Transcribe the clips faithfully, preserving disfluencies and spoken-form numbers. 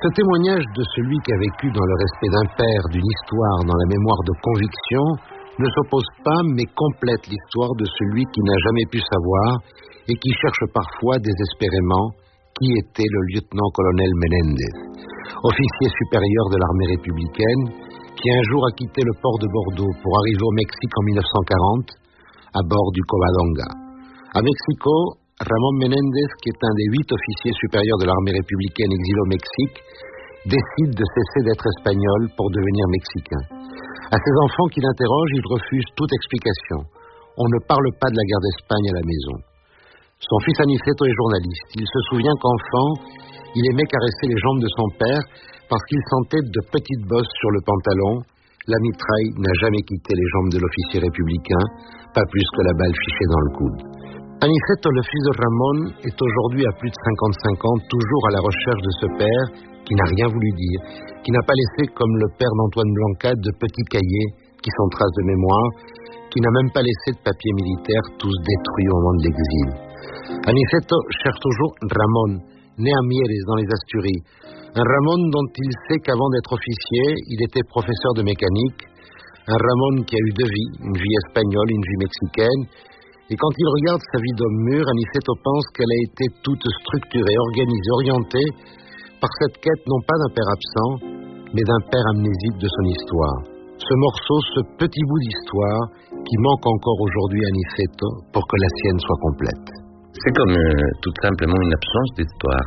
Ce témoignage de celui qui a vécu dans le respect d'un père, d'une histoire, dans la mémoire de conviction, ne s'oppose pas mais complète l'histoire de celui qui n'a jamais pu savoir et qui cherche parfois désespérément qui était le lieutenant-colonel Menéndez, officier supérieur de l'armée républicaine, qui un jour a quitté le port de Bordeaux pour arriver au Mexique en mille neuf cent quarante à bord du Covadonga. À Mexico, Ramón Menéndez, qui est un des huit officiers supérieurs de l'armée républicaine exilés au Mexique, décide de cesser d'être espagnol pour devenir mexicain. À ses enfants qui l'interrogent, il refuse toute explication. On ne parle pas de la guerre d'Espagne à la maison. Son fils Aniceto est journaliste. Il se souvient qu'enfant, il aimait caresser les jambes de son père parce qu'il sentait de petites bosses sur le pantalon. La mitraille n'a jamais quitté les jambes de l'officier républicain, pas plus que la balle fichée dans le coude. Aniceto, le fils de Ramón, est aujourd'hui à plus de cinquante-cinq ans, toujours à la recherche de ce père qui n'a rien voulu dire, qui n'a pas laissé, comme le père d'Antoine Blanca, de petits cahiers qui sont traces de mémoire, qui n'a même pas laissé de papiers militaires, tous détruits au moment de l'exil. Aniceto cherche toujours Ramón, né à Mieres, dans les Asturies. Un Ramón dont il sait qu'avant d'être officier, il était professeur de mécanique. Un Ramón qui a eu deux vies, une vie espagnole, une vie mexicaine. Et quand il regarde sa vie d'homme mûr, Aniceto pense qu'elle a été toute structurée, organisée, orientée par cette quête non pas d'un père absent, mais d'un père amnésique de son histoire. Ce morceau, ce petit bout d'histoire qui manque encore aujourd'hui à Aniceto pour que la sienne soit complète. C'est comme euh, tout simplement une absence d'histoire.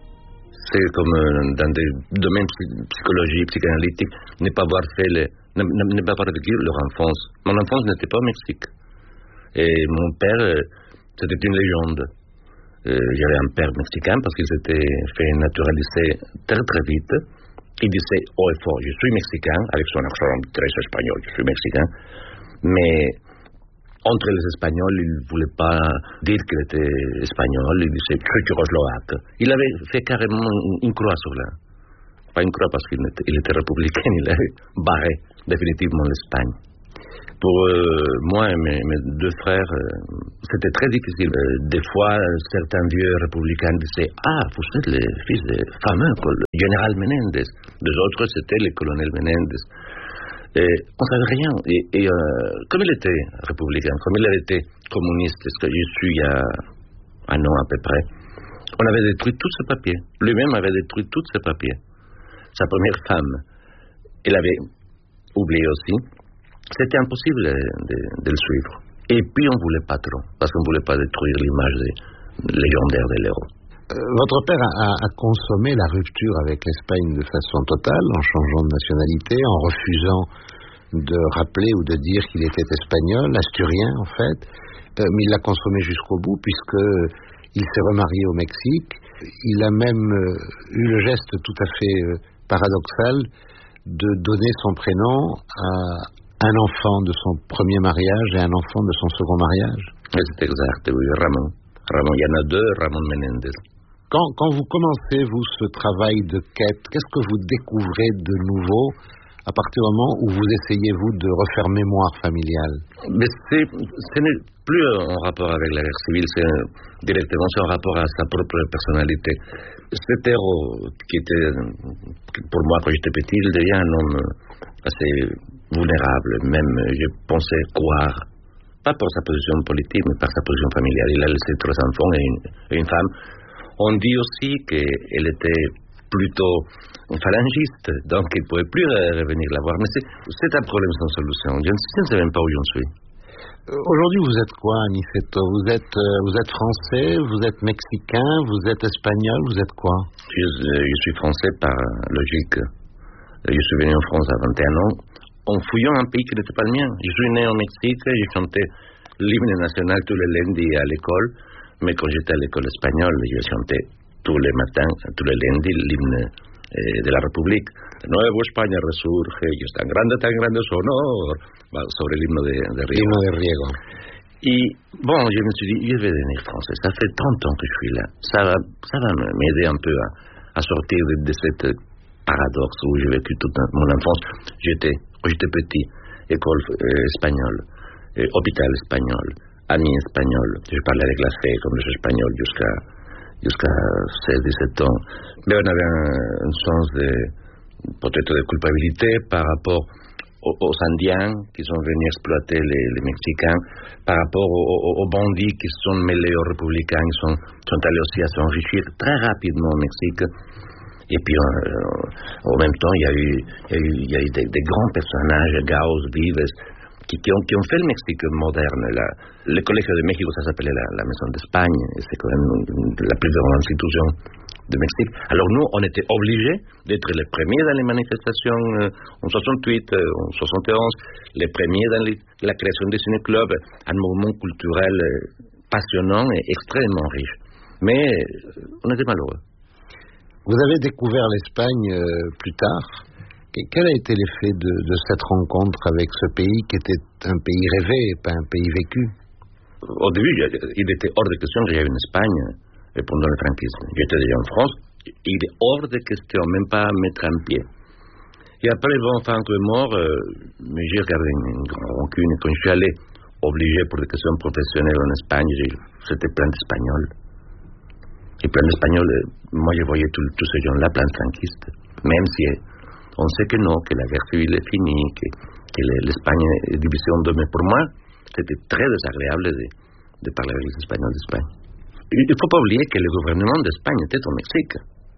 C'est comme euh, dans des domaines psychologiques, psychanalytiques, ne pas avoir fait les, ne, ne pas avoir vécu leur enfance. Mon enfance n'était pas au Mexique. Et mon père, euh, c'était une légende. Euh, j'avais un père mexicain parce qu'il s'était fait naturaliser très très vite. Il disait haut et fort, je suis mexicain, avec son accent très espagnol, je suis mexicain. Mais entre les Espagnols, il ne voulait pas dire qu'il était espagnol, il disait tchécoslovaque. Il avait fait carrément une croix sur là. Pas une croix parce qu'il était, il était républicain, il avait barré définitivement l'Espagne. Pour euh, moi et mes, mes deux frères, euh, c'était très difficile. Euh, des fois, certains vieux républicains disaient « Ah, vous êtes le fils du fameux général Menéndez ». Les autres, c'était le colonel Menéndez. Et on ne savait rien. Et, et euh, comme il était républicain, comme il avait été communiste, ce que je suis il y a un an à peu près, on avait détruit tous ses papiers. Lui-même avait détruit tous ses papiers. Sa première femme, il avait oublié aussi. C'était impossible de, de le suivre. Et puis on ne voulait pas trop, parce qu'on ne voulait pas détruire l'image légendaire de l'héros. Euh, votre père a, a consommé la rupture avec l'Espagne de façon totale, en changeant de nationalité, en refusant de rappeler ou de dire qu'il était espagnol, asturien en fait, euh, mais il l'a consommé jusqu'au bout, puisqu'il s'est remarié au Mexique. Il a même euh, eu le geste tout à fait euh, paradoxal de donner son prénom à un enfant de son premier mariage et un enfant de son second mariage. C'est exact, oui, Ramón. Ramón, il y en a deux, Ramón Menéndez. Quand, quand vous commencez, vous, ce travail de quête, qu'est-ce que vous découvrez de nouveau à partir du moment où vous essayez, vous, de refaire mémoire familiale? Mais c'est, ce n'est plus en rapport avec la guerre civile, c'est directement c'est en rapport à sa propre personnalité. Cet héros qui était, pour moi, quand j'étais petit, il devient un homme assez vulnérable, même, je pensais croire, pas pour sa position politique, mais par sa position familiale. Il a laissé trois enfants et une, et une femme. On dit aussi qu'elle était plutôt phalangiste, donc il ne pouvait plus revenir la voir. Mais c'est, c'est un problème sans solution. Je ne, je ne sais même pas où j'en suis. Aujourd'hui, vous êtes quoi, Aniceto? Vous êtes, vous êtes français, vous êtes mexicain, vous êtes espagnol, vous êtes quoi? Je, je suis français par logique. Je suis venu en France à vingt et un ans, en fouillant un pays qui n'était pas le mien. Je suis né au Mexique, j'ai chanté l'hymne national tous les lundis à l'école, mais quand j'étais à l'école espagnole, je chantais tous les matins, tous les lundis, l'hymne eh, de la République. De nuevo España resurge, y es tan grande, tan grande su honor, sobre l'hymne de, de Riego. L'hymne de Riego. Et bon, je me suis dit, je vais devenir français. Ça fait trente ans que je suis là. Ça va, ça va m'aider un peu à, à sortir de, de cette paradoxe où j'ai vécu toute mon enfance. J'étais, quand j'étais petit, école euh, espagnole, euh, hôpital espagnol, amis espagnols. Je parlais avec la fée comme les Espagnols jusqu'à jusqu'à seize dix-sept ans. Mais on avait un, un sens de, peut-être de culpabilité par rapport aux, aux Indiens qui sont venus exploiter les, les Mexicains, par rapport aux, aux, aux bandits qui sont mêlés aux républicains, qui sont, sont allés aussi à s'enrichir très rapidement au Mexique. Et puis, euh, en même temps, il y a eu, il y a eu, il y a eu des, des grands personnages, Gauss, Vives, qui, qui, ont, qui ont fait le Mexique moderne. La, le Collège de Mexico, ça s'appelait la, la Maison d'Espagne, et c'est quand même la plus grande institution de Mexique. Alors nous, on était obligés d'être les premiers dans les manifestations euh, en soixante-huit, euh, en soixante et onze, les premiers dans les, la création des ciné-clubs, un mouvement culturel euh, passionnant et extrêmement riche. Mais euh, on était malheureux. Vous avez découvert l'Espagne euh, plus tard. Quel a été l'effet de, de cette rencontre avec ce pays qui était un pays rêvé et pas un pays vécu? Au début, il était hors de question qu'il y ait une Espagne pendant le franquisme. J'étais déjà en France, il est hors de question, même pas mettre un pied. Et après, bon, Franco est mort, euh, mais j'ai regardé une, une grande rancune. Quand je suis allé obligé pour des questions professionnelles en Espagne, c'était plein d'Espagnols. Et plein d'Espagnols, moi je voyais tous ces gens-là, plein de franquistes. Même si on sait que non, que la guerre civile est finie, que, que l'Espagne est divisée en deux. Mais pour moi, c'était très désagréable de, de parler avec les Espagnols d'Espagne. Il ne faut pas oublier que le gouvernement d'Espagne était au Mexique.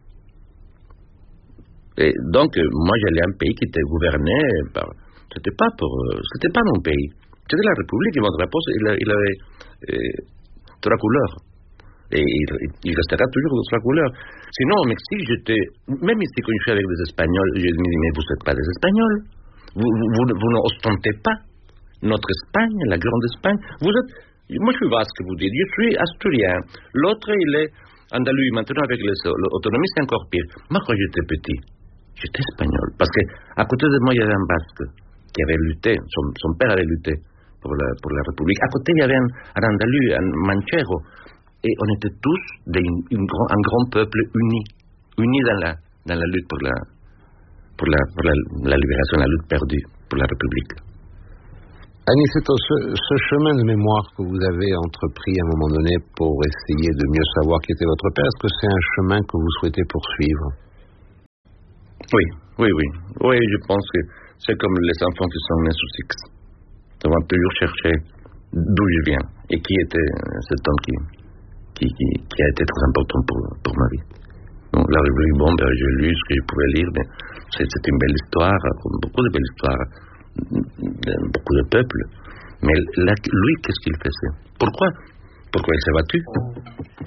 Et donc, moi j'allais à un pays qui était gouverné par... C'était pas pour... C'était pas mon pays. C'était la République et mon drapeau, il, il avait euh, trois couleurs. Et il, il restera toujours de trois couleurs. Sinon, au Mexique, j'étais... Même ici, quand je suis avec des Espagnols, je me dis, mais vous n'êtes pas des Espagnols. Vous, vous, vous, vous n'ostentez pas notre Espagne, la grande Espagne. Vous êtes... Moi, je suis basque, vous dites. Je suis asturien. L'autre, il est andalou. Maintenant, avec l'autonomie, c'est encore pire. Moi, quand j'étais petit, j'étais espagnol. Parce qu'à côté de moi, il y avait un basque qui avait lutté. Son, son père avait lutté pour la, pour la République. À côté, il y avait un, un andalou, un manchero. Et on était tous des, une, une, un grand peuple uni. Uni dans la, dans la lutte pour la, pour, la, pour la, la libération, la lutte perdue pour la République. Aniceto, ce, ce chemin de mémoire que vous avez entrepris à un moment donné pour essayer de mieux savoir qui était votre père, est-ce que c'est un chemin que vous souhaitez poursuivre? Oui, oui, oui. Oui, je pense que c'est comme les enfants qui sont nés sous X. Ils vont toujours chercher d'où je viens et qui était cet homme qui, qui, qui, qui a été très important pour, pour ma vie. Donc, la République, bon, ben, j'ai lu ce que je pouvais lire, mais c'est, c'est une belle histoire, beaucoup de belles histoires. Beaucoup de peuples, mais là, lui, qu'est-ce qu'il faisait? Pourquoi? Pourquoi il s'est battu?